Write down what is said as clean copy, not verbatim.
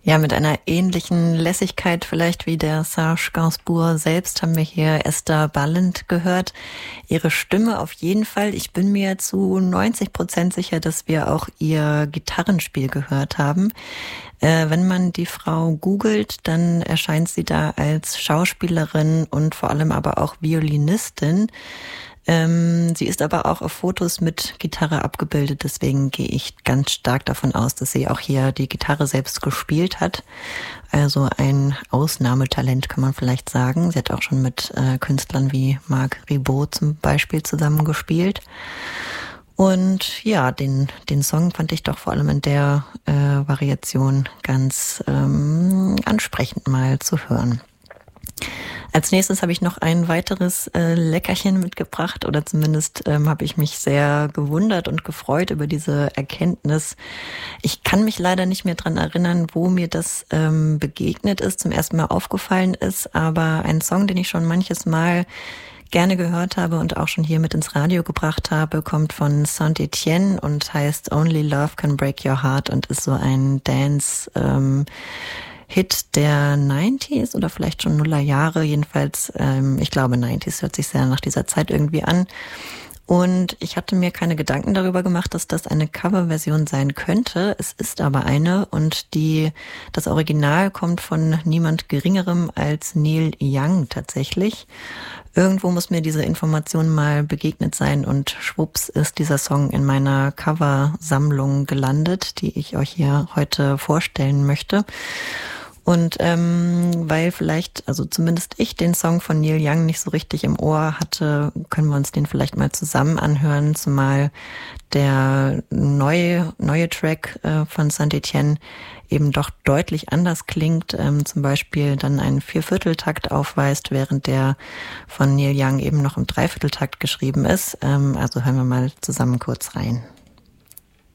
Ja, mit einer ähnlichen Lässigkeit vielleicht wie der Serge Gainsbourg selbst haben wir hier Esther Balint gehört. Ihre Stimme auf jeden Fall. Ich bin mir zu 90% sicher, dass wir auch ihr Gitarrenspiel gehört haben. Wenn man die Frau googelt, dann erscheint sie da als Schauspielerin und vor allem aber auch Violinistin. Sie ist aber auch auf Fotos mit Gitarre abgebildet, deswegen gehe ich ganz stark davon aus, dass sie auch hier die Gitarre selbst gespielt hat. Also ein Ausnahmetalent, kann man vielleicht sagen. Sie hat auch schon mit Künstlern wie Marc Ribot zum Beispiel zusammengespielt. Und ja, den Song fand ich doch vor allem in der Variation ganz ansprechend mal zu hören. Als nächstes habe ich noch ein weiteres Leckerchen mitgebracht, oder zumindest habe ich mich sehr gewundert und gefreut über diese Erkenntnis. Ich kann mich leider nicht mehr dran erinnern, wo mir das begegnet ist, zum ersten Mal aufgefallen ist, aber ein Song, den ich schon manches Mal gerne gehört habe und auch schon hier mit ins Radio gebracht habe, kommt von Saint-Etienne und heißt Only Love Can Break Your Heart und ist so ein Dance Hit der 90s oder vielleicht schon Nullerjahre, jedenfalls, ich glaube 90s, hört sich sehr nach dieser Zeit irgendwie an. Und ich hatte mir keine Gedanken darüber gemacht, dass das eine Coverversion sein könnte. Es ist aber eine und das Original kommt von niemand Geringerem als Neil Young tatsächlich. Irgendwo muss mir diese Information mal begegnet sein und schwupps ist dieser Song in meiner Coversammlung gelandet, die ich euch hier heute vorstellen möchte. Und weil vielleicht, also zumindest ich den Song von Neil Young nicht so richtig im Ohr hatte, können wir uns den vielleicht mal zusammen anhören, zumal der neue Track von Saint-Etienne eben doch deutlich anders klingt, zum Beispiel dann einen Viervierteltakt aufweist, während der von Neil Young eben noch im Dreivierteltakt geschrieben ist. Also hören wir mal zusammen kurz rein.